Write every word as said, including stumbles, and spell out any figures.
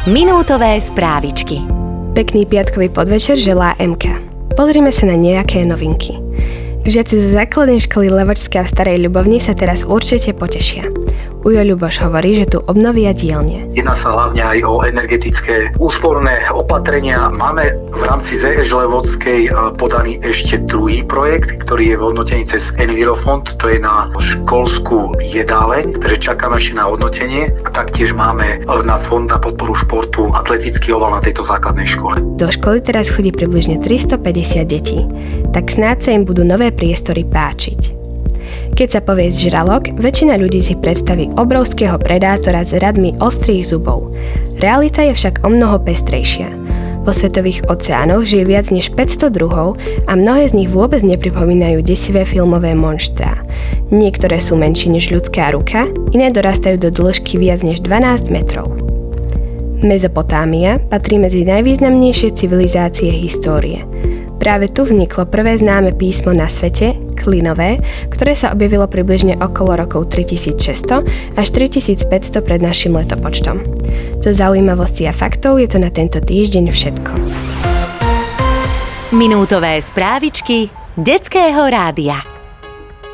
Minútové správičky. Pekný piatkový podvečer želá Emka. Pozrime sa na nejaké novinky. Žiaci zo základnej školy Levočská v Starej Ľubovni sa teraz určite potešia. Ujo Ľuboš hovorí, že tu obnovia dielne. Jedná sa hlavne aj o energetické úsporné opatrenia. Máme v rámci zet é š Levockej podaný ešte druhý projekt, ktorý je v hodnotení cez Envirofond, to je na školskú jedáleň, takže čakáme ešte na hodnotenie. A taktiež máme na fond na podporu športu atletický oval na tejto základnej škole. Do školy teraz chodí približne tristopäťdesiat detí, tak snáď sa im budú nové priestory páčiť. Keď sa povie žralok, väčšina ľudí si predstaví obrovského predátora s radmi ostrých zubov. Realita je však omnoho pestrejšia. Vo svetových oceánoch žije viac než päťsto druhov a mnohé z nich vôbec nepripomínajú desivé filmové monštrá. Niektoré sú menšie než ľudská ruka, iné dorastajú do dĺžky viac než dvanásť metrov. Mezopotámia patrí medzi najvýznamnejšie civilizácie histórie. Práve tu vzniklo prvé známe písmo na svete, klinové, ktoré sa objavilo približne okolo rokov tritisícšesťsto až tritisícpäťsto pred našim letopočtom. Zo zaujímavostí a faktov je to na tento týždeň všetko. Minútové správičky Detského rádia.